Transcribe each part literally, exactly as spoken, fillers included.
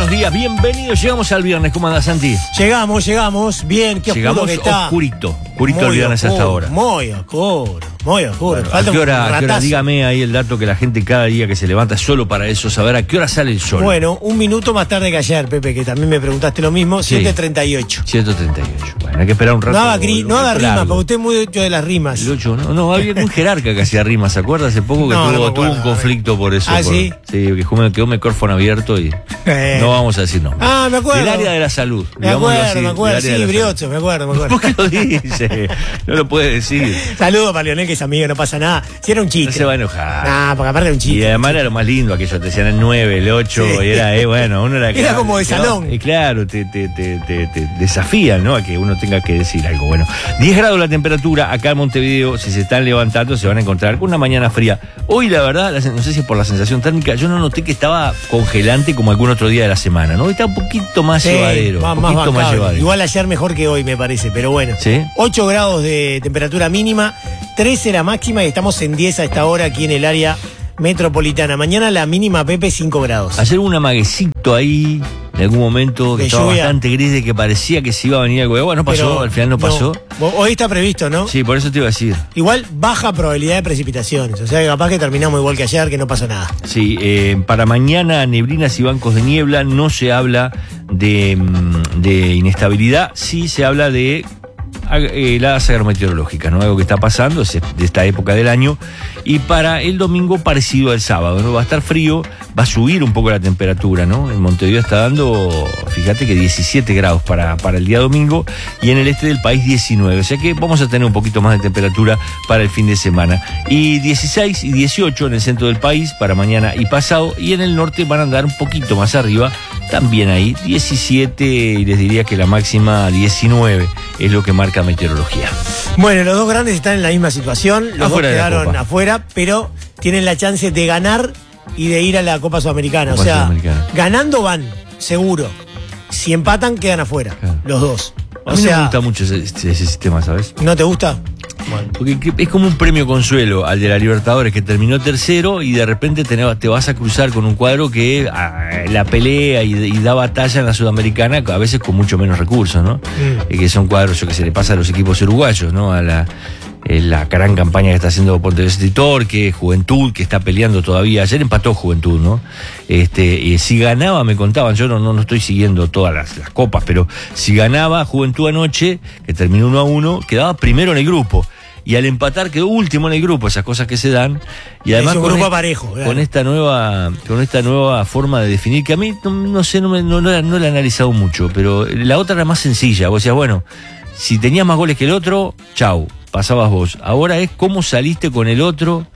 buenos días, bienvenidos. Llegamos al viernes, ¿cómo andás, Santi? Llegamos, llegamos, bien, qué oscuro Llegamos que está. oscurito, oscurito el Muy viernes oscuro, hasta ahora. Muy oscuro, muy oscuro. Bueno, ¿a Falta qué un hora, a qué hora? ratazo. Dígame ahí el dato que la gente cada día que se levanta solo para eso, saber a qué hora sale el sol. Bueno, un minuto más tarde que ayer, Pepe, que también me preguntaste lo mismo, Sí. siete treinta y ocho. siete treinta y ocho. Bueno, hay que esperar un rato. No haga, gri- un no haga rato rimas, largo. porque usted es muy hecho de las rimas. El ocho, no, no, había un jerarca que hacía rimas, ¿se acuerda? Hace poco que No, no tuvo, me tuvo un acuerdo, conflicto por eso. ¿Ah, por- sí? Sí, que quedó, quedó micrófono abierto y Eh. no vamos a decir no. Ah, me acuerdo. Del área de la salud. Me digámoslo acuerdo, así, me acuerdo, del área sí, de la Briocho, me acuerdo, me acuerdo. salud. ¿Por qué lo dice? No lo puede decir. Saludos para Lionel, que es amigo, no pasa nada. Si era un No chiste. se va a enojar. Ah, porque aparte era un chiste. Y además era lo más lindo, aquello, te decían el nueve, el ocho, Sí. y era, eh, bueno, uno era... Era como de salón. Y claro, te, te, te, te, te desafían, ¿no? A que uno tenga que decir algo. Bueno, diez grados la temperatura, acá en Montevideo, si se están levantando, se van a encontrar con una mañana fría. Hoy, la verdad, la sen- no sé si es por la sensación térmica, yo no noté que estaba congelante como algún otro día de la semana, ¿no? Hoy está un poquito más Sí, llevadero, más, un más poquito más bancable. llevadero. Igual ayer mejor que hoy, me parece, pero bueno. ¿Sí? ocho grados de temperatura mínima, trece la máxima y estamos en diez a esta hora aquí en el área metropolitana. Mañana la mínima, Pepe, cinco grados. Ayer hubo un amaguecito ahí, en algún momento, que De estaba lluvia. bastante gris, de que parecía que se iba a venir algo de agua. No pasó, Pero al final no pasó. Hoy está previsto, ¿no? Sí, por eso te iba a decir. Igual baja probabilidad de precipitaciones. O sea que capaz que terminamos igual que ayer, que no pasó nada. Sí, eh, para mañana neblinas y bancos de niebla, no se habla de, mm, de inestabilidad, sí se habla de ag- heladas agrometeorológicas, ¿no? Algo que está pasando, es de esta época del año. Y para el domingo parecido al sábado, ¿no? Va a estar frío, va a subir un poco la temperatura, ¿no? En Montevideo está dando, fíjate que diecisiete grados para, para el día domingo y en el este del país diecinueve. O sea que vamos a tener un poquito más de temperatura para el fin de semana. Y dieciséis y dieciocho en el centro del país para mañana y pasado. Y en el norte van a andar un poquito más arriba, también ahí diecisiete y les diría que la máxima diecinueve es lo que marca meteorología. Bueno, los dos grandes están en la misma situación. Los Afuera dos de la quedaron Copa. afuera, pero tienen la chance de ganar y de ir a la Copa Sudamericana. Copa o sea, Sudamericana. ganando van, seguro. Si empatan, quedan afuera. Claro. Los dos. A O mí no me sea, gusta mucho ese, ese sistema, ¿sabes? ¿no te gusta? Bueno. Porque que- es como un premio consuelo al de la Libertadores que terminó tercero y de repente te, te vas a cruzar con un cuadro que ah, la pelea y, y da batalla en la Sudamericana, a veces con mucho menos recursos, ¿no? Mm. Y que son cuadros yo que se le pasa a los equipos uruguayos, ¿no? A la, eh, la gran campaña que está haciendo Pontevedra y Torque, Juventud, que está peleando todavía. Ayer empató Juventud, ¿no? Este, y si ganaba, me contaban, yo no, no, no estoy siguiendo todas las, las copas, pero si ganaba Juventud anoche, que terminó uno a uno, quedaba primero en el grupo. Y al empatar quedó último en el grupo, esas cosas que se dan. Y además Es un con, grupo est- parejo, claro. con esta nueva, con esta nueva forma de definir, que a mí no, no sé, no, me- no, no la, no la he analizado mucho, pero la otra era más sencilla. Vos decías, bueno, si tenías más goles que el otro, chau, pasabas vos. Ahora es cómo saliste con el otro.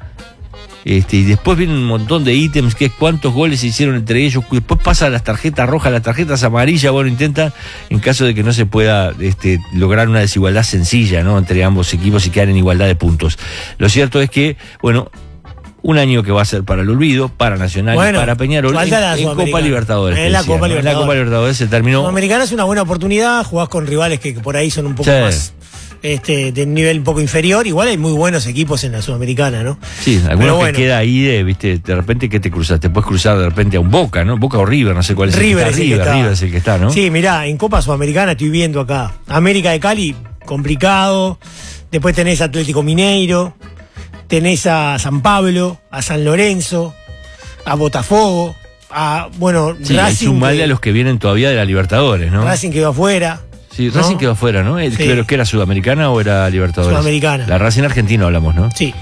Este, y después vienen un montón de ítems, que es cuántos goles se hicieron entre ellos, después pasa las tarjetas rojas, las tarjetas amarillas, bueno, intenta, en caso de que no se pueda este, lograr una desigualdad sencilla, ¿no? Entre ambos equipos y quedar en igualdad de puntos. Lo cierto es que, bueno, un año que va a ser para el olvido, para Nacional Bueno, y para Peñarol, falta la en, en Copa Sudamericana. Libertadores. En te la decía, Copa ¿no? En la Libertadores. Copa Libertadores se terminó. Sudamericana es una buena oportunidad, jugás con rivales que, que por ahí son un poco Sí. más este, de nivel un poco inferior. Igual hay muy buenos equipos en la Sudamericana, ¿no? Sí, algunos Pero que bueno. queda ahí, de, viste, de repente que te cruzas, te puedes cruzar de repente a un Boca, ¿no? Boca o River, no sé cuál es River el es que el que está. está. River, River es el que está, ¿no? Sí, mirá, en Copa Sudamericana estoy viendo acá. América de Cali, complicado. Después tenés Atlético Mineiro. Tenés a San Pablo, a San Lorenzo, a Botafogo, a, bueno, Sí, hay Racing. sumarle que, a los que vienen todavía de la Libertadores, ¿no? Racing quedó afuera. Sí, ¿no? Racing quedó afuera, ¿no? El, Sí. Pero que era Sudamericana o era Libertadores. Sudamericana. La Racing argentino hablamos, ¿no? Sí.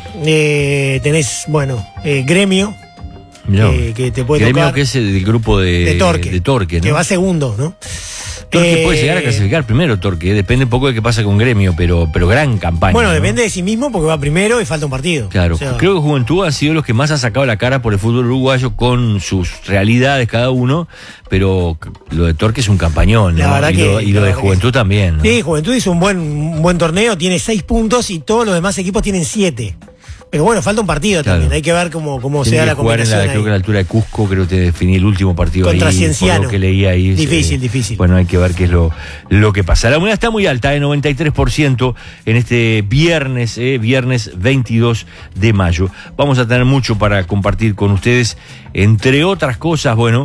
Eh, tenés, bueno, eh, Gremio, Mirá, eh, que te puede Gremio tocar. que es el del grupo de, de Torque. de Torque, ¿no? Que va segundo, ¿no? Torque Eh, puede llegar a clasificar primero, Torque. Depende un poco de qué pasa con Gremio, pero, pero gran campaña. Bueno, ¿no? depende de sí mismo porque va primero y falta un partido. Claro, O sea, creo que Juventud han sido los que más han sacado la cara por el fútbol uruguayo con sus realidades cada uno, pero lo de Torque es un campañón, ¿no? La verdad y, que- lo, y lo la de verdad Juventud que- también, ¿no? Sí, Juventud hizo un buen, un buen torneo, tiene seis puntos y todos los demás equipos tienen siete. Pero bueno, falta un partido Claro. también, hay que ver cómo, cómo se Tiene da que la jugar en combinación la, creo ahí. que a la altura de Cusco, creo que definí el último partido Contra ahí, por Cienciano. lo que leí ahí. Difícil, eh, difícil. Bueno, hay que ver qué es lo, lo que pasa. La humedad está muy alta, de noventa y tres por ciento en este viernes, eh, viernes veintidós de mayo. Vamos a tener mucho para compartir con ustedes, entre otras cosas, bueno,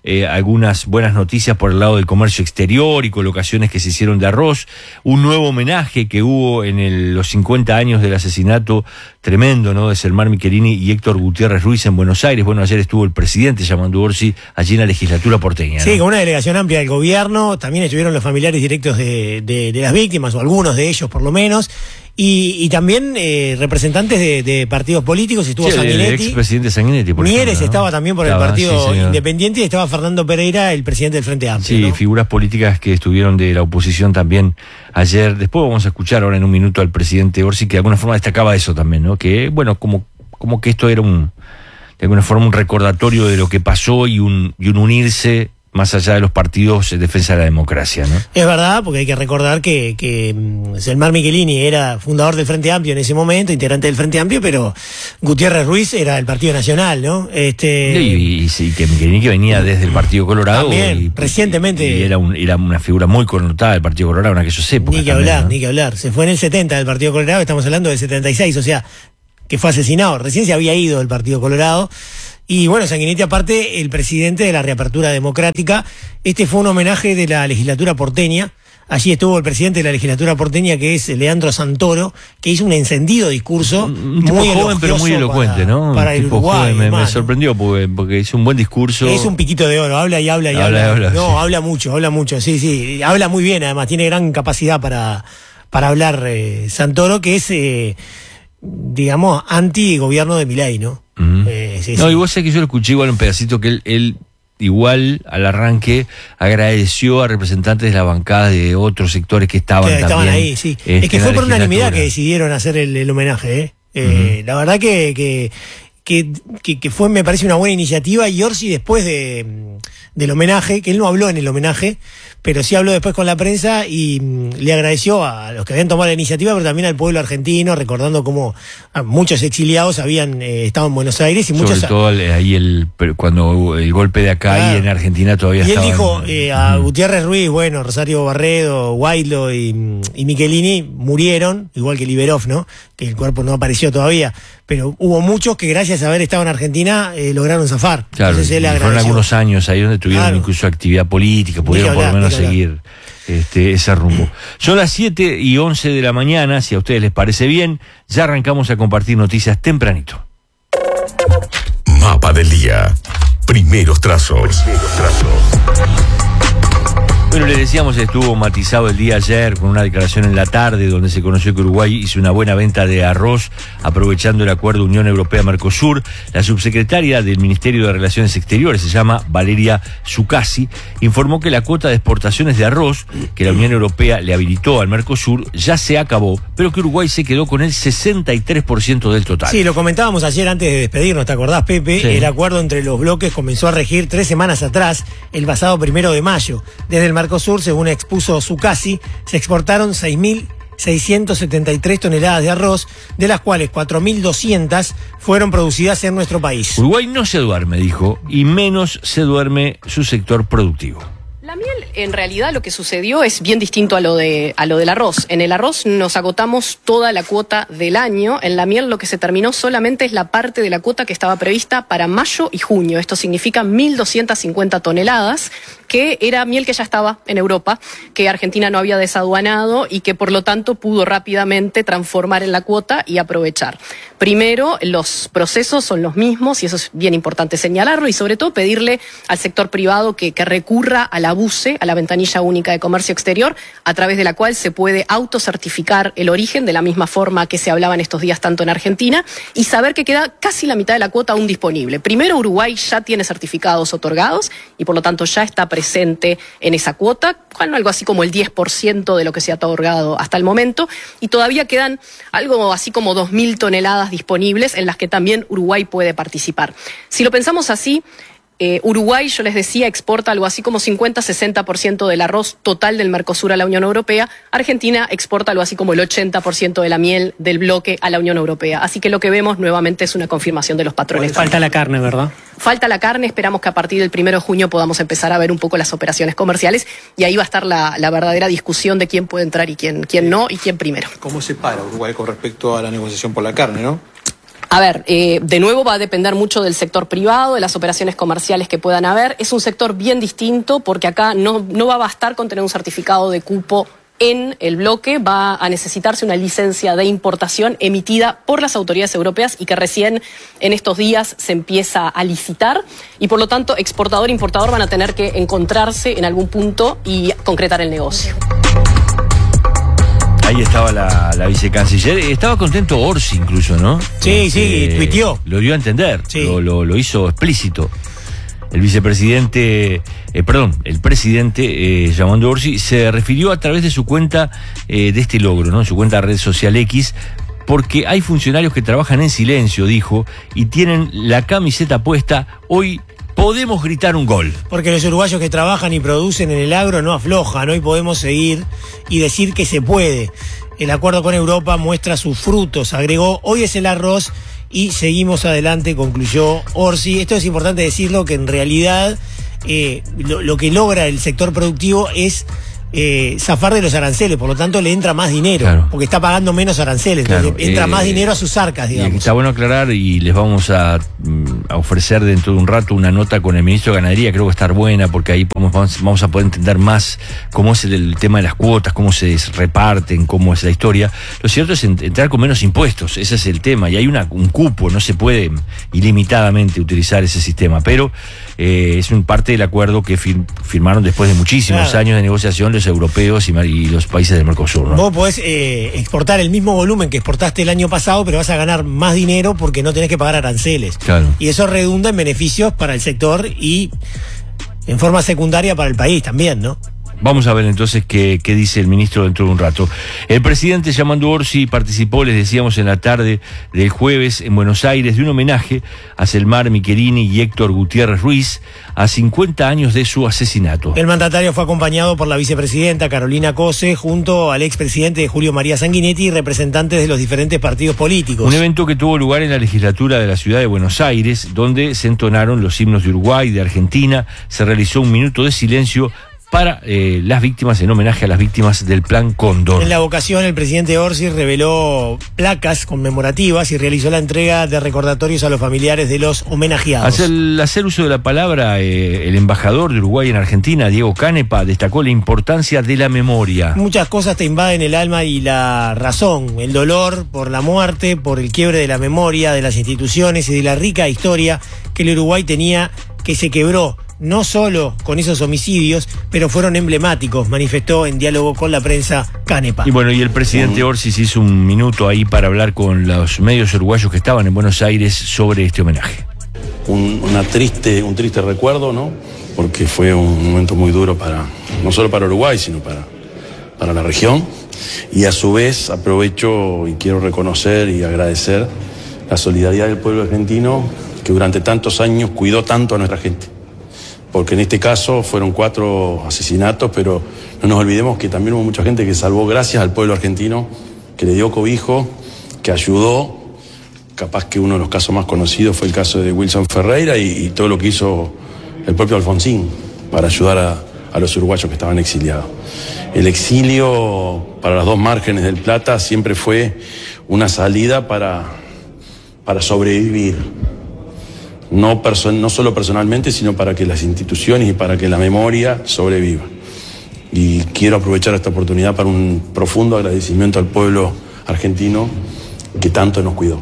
eh, algunas buenas noticias por el lado del comercio exterior y colocaciones que se hicieron de arroz, un nuevo homenaje que hubo en el, los cincuenta años del asesinato tremendo, ¿no?, de Selmar Michelini y Héctor Gutiérrez Ruiz en Buenos Aires. Bueno, ayer estuvo el presidente Yamandu Orsi allí en la legislatura porteña, ¿no? Sí, con una delegación amplia del gobierno, también estuvieron los familiares directos de, de, de las víctimas, o algunos de ellos por lo menos, y, y también eh, representantes de, de partidos políticos. Estuvo sí, Sanguinetti, el expresidente Sanguinetti, por Mieres ejemplo, ¿no? estaba también por estaba, el Partido sí, Independiente, y estaba Fernando Pereira, el presidente del Frente Amplio. Sí, ¿no? Figuras políticas que estuvieron de la oposición también ayer. Después vamos a escuchar ahora en un minuto al presidente Orsi, que de alguna forma destacaba eso también, ¿no? Que, bueno, como, como que esto era un, de alguna forma, un recordatorio de lo que pasó y un, y un unirse más allá de los partidos en defensa de la democracia, ¿no? Es verdad, porque hay que recordar que, que um, Selmar Michelini era fundador del Frente Amplio en ese momento, integrante del Frente Amplio, pero Gutiérrez Ruiz era del Partido Nacional, ¿no? Este Y, y, y que Michelini, que venía desde el Partido Colorado. También, y, recientemente. Y era, un, era una figura muy connotada del Partido Colorado en aquellas épocas. Ni que también, hablar, ¿no? ni que hablar. Se fue en el setenta del Partido Colorado, estamos hablando del setenta y seis, o sea, que fue asesinado. Recién se había ido del Partido Colorado. Y bueno, Sanguinetti, aparte, el presidente de la Reapertura Democrática. Este fue un homenaje de la legislatura porteña. Allí estuvo el presidente de la legislatura porteña, que es Leandro Santoro, que hizo un encendido discurso. Un tipo muy joven, pero muy elocuente, para, ¿no? Para un el tipo Uruguay, joven, me, me hermano. sorprendió porque, porque hizo un buen discurso. Es un piquito de oro, habla y habla y Habla habla. y habla, no, sí. habla mucho, habla mucho, sí, sí. Habla muy bien, además, tiene gran capacidad para, para hablar eh, Santoro, que es, eh, digamos, anti-gobierno de Milei, ¿no? Uh-huh. Eh, sí, no, sí. y vos sabés que yo lo escuché igual un pedacito que él, él igual al arranque agradeció a representantes de la bancada de otros sectores que estaban Que estaban también, ahí, sí. este, es que en fue la por unanimidad legislatura. que decidieron hacer el, el homenaje, ¿eh? Eh, Uh-huh. La verdad que, que, que, que, que fue, me parece, una buena iniciativa. Y Orsi, después de, del homenaje, que él no habló en el homenaje, pero sí habló después con la prensa y mm, le agradeció a los que habían tomado la iniciativa, pero también al pueblo argentino, recordando cómo ah, muchos exiliados habían eh, estado en Buenos Aires y Sobre muchos... todo el- ahí el pero cuando hubo el golpe de acá Claro. y en Argentina todavía Y él estaban- dijo eh, a Ujú. Gutiérrez Ruiz, bueno, Rosario Barredo, Guaidó y, y Michelini murieron, igual que Liberov, ¿no? Que el cuerpo no apareció todavía. Pero hubo muchos que, gracias a haber estado en Argentina, eh, lograron zafar. Claro, Entonces él y fueron agradeció. algunos años ahí donde tuvieron Claro. incluso actividad política, pudieron hablar, por lo menos ni que seguir este, ese rumbo. Son las siete y once de la mañana, si a ustedes les parece bien, ya arrancamos a compartir noticias tempranito. Mapa del día. Primeros trazos. Primeros trazos. Bueno, le decíamos, estuvo matizado el día ayer con una declaración en la tarde donde se conoció que Uruguay hizo una buena venta de arroz aprovechando el acuerdo Unión Europea-Mercosur. La subsecretaria del Ministerio de Relaciones Exteriores, se llama Valeria Zuccasi, informó que la cuota de exportaciones de arroz que la Unión Europea le habilitó al Mercosur ya se acabó, pero que Uruguay se quedó con el sesenta y tres por ciento del total. Sí, lo comentábamos ayer antes de despedirnos, ¿te acordás, Pepe? Sí. El acuerdo entre los bloques comenzó a regir tres semanas atrás, el pasado primero de mayo. Desde el Mercosur, según expuso Zuccasi, se exportaron seis mil seiscientas setenta y tres toneladas de arroz, de las cuales cuatro mil doscientas fueron producidas en nuestro país. Uruguay no se duerme, dijo, y menos se duerme su sector productivo. La miel, en realidad, lo que sucedió es bien distinto a lo de a lo del arroz. En el arroz nos agotamos toda la cuota del año. En la miel lo que se terminó solamente es la parte de la cuota que estaba prevista para mayo y junio. Esto significa mil doscientas cincuenta toneladas, que era miel que ya estaba en Europa, que Argentina no había desaduanado y que por lo tanto pudo rápidamente transformar en la cuota y aprovechar. Primero, los procesos son los mismos y eso es bien importante señalarlo, y sobre todo pedirle al sector privado que, que recurra a la B U C E, a la ventanilla única de comercio exterior, a través de la cual se puede autocertificar el origen de la misma forma que se hablaba en estos días tanto en Argentina, y saber que queda casi la mitad de la cuota aún disponible. Primero, Uruguay ya tiene certificados otorgados y por lo tanto ya está presente en esa cuota, con algo así como el diez por ciento de lo que se ha otorgado hasta el momento, y todavía quedan algo así como dos mil toneladas disponibles en las que también Uruguay puede participar. Si lo pensamos así, Eh, Uruguay, yo les decía, exporta algo así como cincuenta a sesenta por ciento del arroz total del Mercosur a la Unión Europea. Argentina exporta algo así como el ochenta por ciento de la miel del bloque a la Unión Europea. Así que lo que vemos nuevamente es una confirmación de los patrones. Falta la carne, ¿verdad? Falta la carne, esperamos que a partir del primero de junio podamos empezar a ver un poco las operaciones comerciales, y ahí va a estar la, la verdadera discusión de quién puede entrar y quién, quién no, y quién primero. ¿Cómo se para Uruguay con respecto a la negociación por la carne, no? A ver, eh, de nuevo va a depender mucho del sector privado, de las operaciones comerciales que puedan haber. Es un sector bien distinto porque acá no, no va a bastar con tener un certificado de cupo en el bloque, va a necesitarse una licencia de importación emitida por las autoridades europeas y que recién en estos días se empieza a licitar y por lo tanto exportador e importador van a tener que encontrarse en algún punto y concretar el negocio. Ahí estaba la, la vicecanciller. Estaba contento Orsi incluso, ¿no? Sí, sí, Eh, tuiteó. Lo dio a entender, Sí. lo, lo, lo hizo explícito. El vicepresidente, eh, perdón, el presidente, eh, Yamandu Orsi, se refirió a través de su cuenta eh, de este logro, ¿no? En su cuenta de red social X, porque hay funcionarios que trabajan en silencio, dijo, y tienen la camiseta puesta. Hoy podemos gritar un gol. Porque los uruguayos que trabajan y producen en el agro no aflojan. Hoy podemos seguir y decir que se puede. El acuerdo con Europa muestra sus frutos, agregó. Hoy es el arroz y seguimos adelante, concluyó Orsi. Esto es importante decirlo, que en realidad eh, lo, lo que logra el sector productivo es eh, zafar de los aranceles, por lo tanto le entra más dinero, Claro. porque está pagando menos aranceles, Claro, entonces entra eh, más dinero a sus arcas, Y digamos. está bueno aclarar, y les vamos a, mm, a ofrecer dentro de un rato una nota con el ministro de Ganadería. Creo que va a estar buena porque ahí podemos, vamos, vamos a poder entender más cómo es el, el tema de las cuotas, cómo se reparten, cómo es la historia. Lo cierto es en- entrar con menos impuestos, ese es el tema, y hay una, un cupo, no se puede ilimitadamente utilizar ese sistema, pero eh, es un parte del acuerdo que fir- firmaron después de muchísimos Claro. años de negociación los europeos y, ma- y los países del Mercosur, ¿no? Vos podés eh, exportar el mismo volumen que exportaste el año pasado, pero vas a ganar más dinero porque no tenés que pagar aranceles. Claro. Y eso redunda en beneficios para el sector y en forma secundaria para el país también, ¿no? Vamos a ver entonces qué, qué dice el ministro dentro de un rato. El presidente Yamandu Orsi participó, les decíamos, en la tarde del jueves en Buenos Aires de un homenaje a Selmar Michelini y Héctor Gutiérrez Ruiz a cincuenta años de su asesinato. El mandatario fue acompañado por la vicepresidenta Carolina Cose junto al expresidente Julio María Sanguinetti y representantes de los diferentes partidos políticos. Un evento que tuvo lugar en la legislatura de la ciudad de Buenos Aires, donde se entonaron los himnos de Uruguay, de Argentina, se realizó un minuto de silencio para eh, las víctimas, en homenaje a las víctimas del Plan Cóndor. En la vocación, el presidente Orsi reveló placas conmemorativas y realizó la entrega de recordatorios a los familiares de los homenajeados. Al hacer uso de la palabra, eh, el embajador de Uruguay en Argentina, Diego Canepa, destacó la importancia de la memoria. Muchas cosas te invaden el alma y la razón, el dolor por la muerte, por el quiebre de la memoria, de las instituciones y de la rica historia que el Uruguay tenía, que se quebró, no solo con esos homicidios, pero fueron emblemáticos, manifestó en diálogo con la prensa Canepa. Y bueno, y el presidente Orsi se hizo un minuto ahí para hablar con los medios uruguayos que estaban en Buenos Aires sobre este homenaje. Un, una triste, un triste recuerdo, ¿no? Porque fue un momento muy duro para, no solo para Uruguay, sino para, para la región. Y a su vez aprovecho y quiero reconocer y agradecer la solidaridad del pueblo argentino que durante tantos años cuidó tanto a nuestra gente. Porque en este caso fueron cuatro asesinatos, pero no nos olvidemos que también hubo mucha gente que salvó gracias al pueblo argentino, que le dio cobijo, que ayudó. Capaz que uno de los casos más conocidos fue el caso de Wilson Ferreira y, y todo lo que hizo el propio Alfonsín para ayudar a, a los uruguayos que estaban exiliados. El exilio para las dos márgenes del Plata siempre fue una salida para, para sobrevivir. No, perso- no solo personalmente, sino para que las instituciones y para que la memoria sobreviva. Y quiero aprovechar esta oportunidad para un profundo agradecimiento al pueblo argentino que tanto nos cuidó.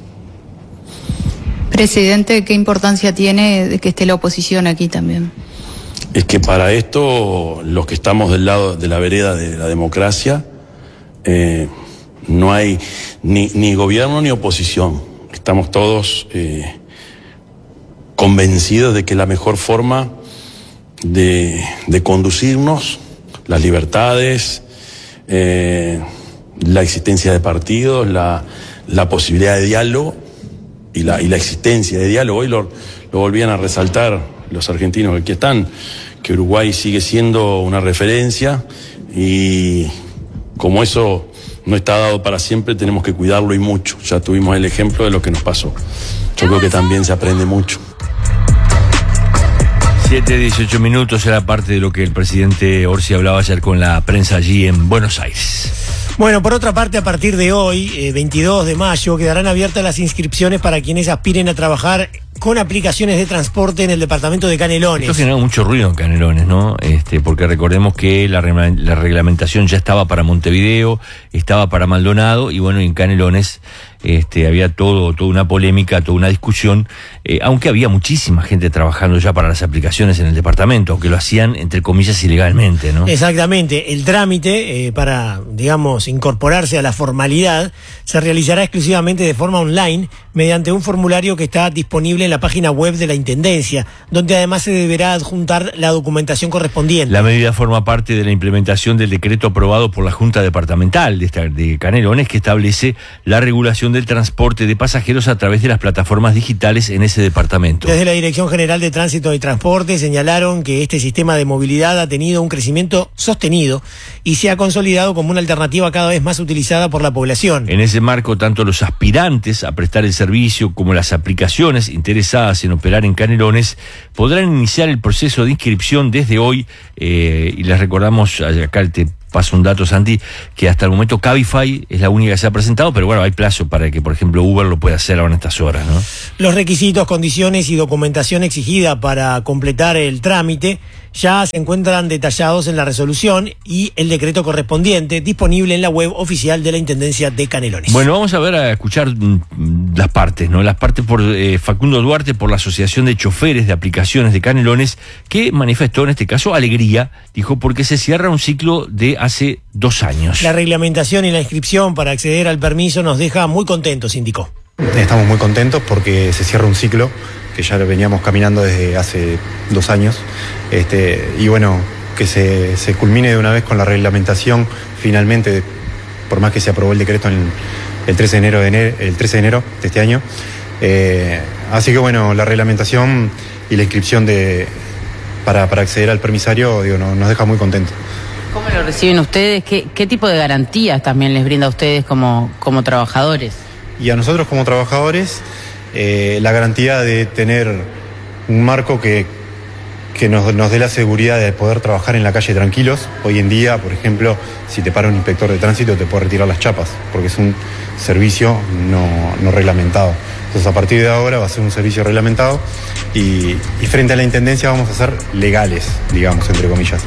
Presidente, ¿qué importancia tiene de que esté la oposición aquí también? Es que para esto, los que estamos del lado de la vereda de la democracia, eh, no hay ni, ni gobierno ni oposición. Estamos todos eh, convencidos de que la mejor forma de, de conducirnos, las libertades, eh, la existencia de partidos, la, la posibilidad de diálogo y la, y la existencia de diálogo. Hoy lo, lo volvían a resaltar los argentinos que aquí están, que Uruguay sigue siendo una referencia y como eso no está dado para siempre, tenemos que cuidarlo y mucho. Ya tuvimos el ejemplo de lo que nos pasó. Yo creo que también se aprende mucho. siete, dieciocho minutos era parte de lo que el presidente Orsi hablaba ayer con la prensa allí en Buenos Aires. Bueno, por otra parte, a partir de hoy, eh, veintidós de mayo, quedarán abiertas las inscripciones para quienes aspiren a trabajar con aplicaciones de transporte en el departamento de Canelones. Esto generó mucho ruido en Canelones, ¿no? Este, porque recordemos que la, la reglamentación ya estaba para Montevideo, estaba para Maldonado, y bueno, en Canelones este, había todo, toda una polémica, toda una discusión, eh, aunque había muchísima gente trabajando ya para las aplicaciones en el departamento, aunque lo hacían, entre comillas, ilegalmente, ¿no? Exactamente. El trámite, eh, para, digamos, incorporarse a la formalidad, se realizará exclusivamente de forma online, mediante un formulario que está disponible en la página web de la Intendencia, donde además se deberá adjuntar la documentación correspondiente. La medida forma parte de la implementación del decreto aprobado por la Junta Departamental de, esta, de Canelones, que establece la regulación del transporte de pasajeros a través de las plataformas digitales en ese departamento. Desde la Dirección General de Tránsito y Transporte señalaron que este sistema de movilidad ha tenido un crecimiento sostenido y se ha consolidado como una alternativa cada vez más utilizada por la población. En ese marco, tanto los aspirantes a prestar el servicio como las aplicaciones interesadas en operar en Canelones podrán iniciar el proceso de inscripción desde hoy, eh, y les recordamos, acá te paso un dato, Santi, que hasta el momento Cabify es la única que se ha presentado, pero bueno, hay plazo para que, por ejemplo, Uber lo pueda hacer ahora en estas horas, ¿no? Los requisitos, condiciones y documentación exigida para completar el trámite ya se encuentran detallados en la resolución y el decreto correspondiente, disponible en la web oficial de la Intendencia de Canelones. Bueno, vamos a ver, a escuchar mm, las partes, ¿no? Las partes por eh, Facundo Duarte, por la Asociación de Choferes de Aplicaciones de Canelones, que manifestó en este caso alegría, dijo, porque se cierra un ciclo de hace dos años. La reglamentación y la inscripción para acceder al permiso nos deja muy contentos, indicó. Estamos muy contentos porque se cierra un ciclo que ya lo veníamos caminando desde hace dos años, este, y bueno, que se, se culmine de una vez con la reglamentación finalmente, por más que se aprobó el decreto en el trece de enero de, enero, el trece de enero de este año. Eh, así que bueno, la reglamentación y la inscripción de, para, para acceder al permisario, digo, no, nos deja muy contentos. ¿Cómo lo reciben ustedes? ¿Qué, qué tipo de garantías también les brinda a ustedes como, como trabajadores? Y a nosotros como trabajadores, eh, la garantía de tener un marco que, que nos, nos dé la seguridad de poder trabajar en la calle tranquilos. Hoy en día, por ejemplo, si te para un inspector de tránsito te puede retirar las chapas, porque es un servicio no, no reglamentado. Entonces, a partir de ahora va a ser un servicio reglamentado y, y frente a la Intendencia vamos a ser legales, digamos, entre comillas.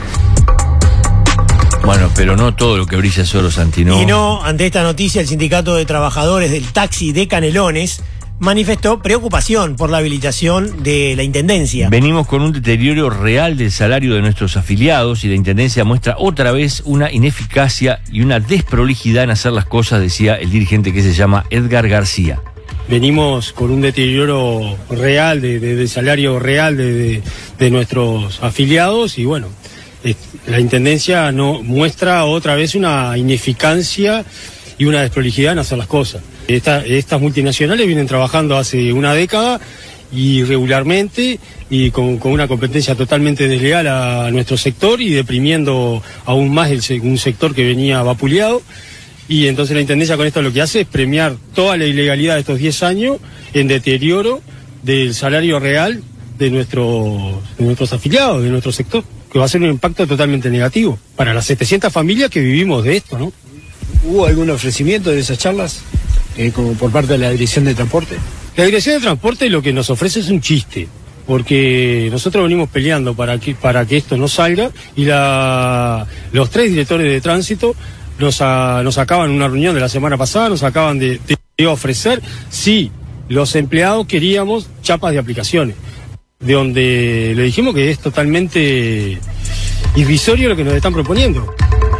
Bueno, pero no todo lo que brilla es oro, Santi, ¿no? Y no, ante esta noticia, el Sindicato de Trabajadores del Taxi de Canelones manifestó preocupación por la habilitación de la Intendencia. Venimos con un deterioro real del salario de nuestros afiliados y la Intendencia muestra otra vez una ineficacia y una desprolijidad en hacer las cosas, decía el dirigente que se llama Edgar García. Venimos con un deterioro real, de, de, de salario real de, de, de nuestros afiliados y bueno, la Intendencia no muestra otra vez una ineficacia y una desprolijidad en hacer las cosas. Esta, estas multinacionales vienen trabajando hace una década y regularmente y con, con una competencia totalmente desleal a nuestro sector y deprimiendo aún más el, un sector que venía vapuleado. Y entonces la Intendencia con esto lo que hace es premiar toda la ilegalidad de estos diez años en deterioro del salario real de, nuestro, de nuestros afiliados, de nuestro sector, que va a ser un impacto totalmente negativo para las setecientas familias que vivimos de esto, ¿no? ¿Hubo algún ofrecimiento de esas charlas eh, como por parte de la Dirección de Transporte? La Dirección de Transporte lo que nos ofrece es un chiste, porque nosotros venimos peleando para que, para que esto no salga y la, los tres directores de tránsito nos, a, nos acaban en una reunión de la semana pasada, nos acaban de, de ofrecer si los empleados queríamos chapas de aplicaciones, de donde le dijimos que es totalmente irrisorio lo que nos están proponiendo.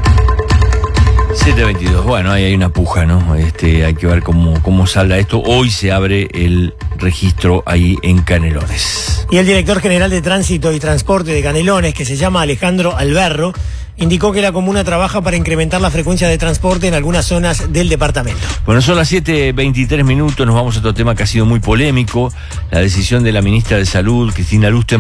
siete veintidós, bueno, ahí hay una puja, ¿no? Este, hay que ver cómo, cómo salga esto. Hoy se abre el registro ahí en Canelones. Y el director general de Tránsito y Transporte de Canelones, que se llama Alejandro Alberro, indicó que la comuna trabaja para incrementar la frecuencia de transporte en algunas zonas del departamento. Bueno, son las siete veintitrés minutos, nos vamos a otro tema que ha sido muy polémico, la decisión de la ministra de Salud, Cristina Lustenberg,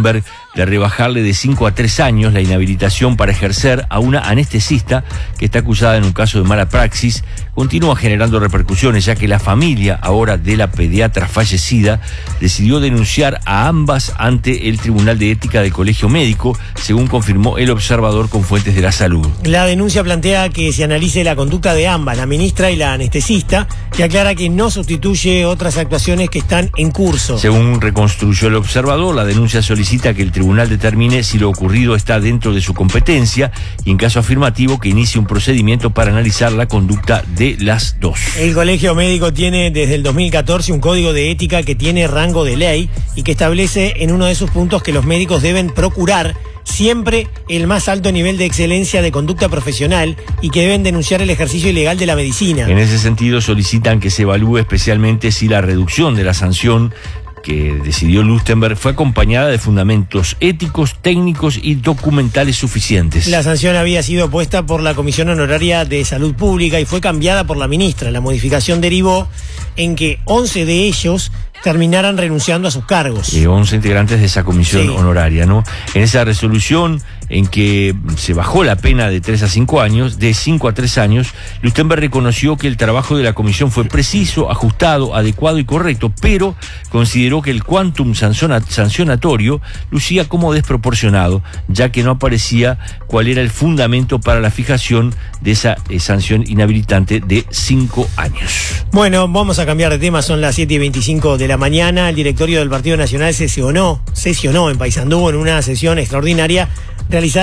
de rebajarle de cinco a tres años la inhabilitación para ejercer a una anestesista que está acusada en un caso de mala praxis, continúa generando repercusiones, ya que la familia ahora de la pediatra fallecida decidió denunciar a ambas ante el Tribunal de Ética del Colegio Médico, según confirmó el observador con fuentes de la salud. La denuncia plantea que se analice la conducta de ambas, la ministra y la anestesista, que aclara que no sustituye otras actuaciones que están en curso. Según reconstruyó el observador, la denuncia solicita que el tribunal determine si lo ocurrido está dentro de su competencia y, en caso afirmativo, que inicie un procedimiento para analizar la conducta de las dos. El Colegio Médico tiene desde el dos mil catorce un código de ética que tiene rango de ley y que establece en uno de sus puntos que los médicos deben procurar siempre el más alto nivel de excelencia de conducta profesional y que deben denunciar el ejercicio ilegal de la medicina. En ese sentido, solicitan que se evalúe especialmente si la reducción de la sanción que decidió Lustenberg fue acompañada de fundamentos éticos, técnicos y documentales suficientes. La sanción había sido puesta por la Comisión Honoraria de Salud Pública y fue cambiada por la ministra. La modificación derivó en que once de ellos terminaran renunciando a sus cargos. Eh, once integrantes de esa comisión sí. honoraria, ¿no? En esa resolución en que se bajó la pena de tres a cinco años, de cinco a tres años, Lustenberg reconoció que el trabajo de la comisión fue preciso, ajustado, adecuado y correcto, pero consideró que el quantum sancionatorio lucía como desproporcionado, ya que no aparecía cuál era el fundamento para la fijación de esa eh, sanción inhabilitante de cinco años. Bueno, vamos a cambiar de tema, son las siete y veinticinco de la mañana. El directorio del Partido Nacional sesionó, sesionó en Paysandú en una sesión extraordinaria realizada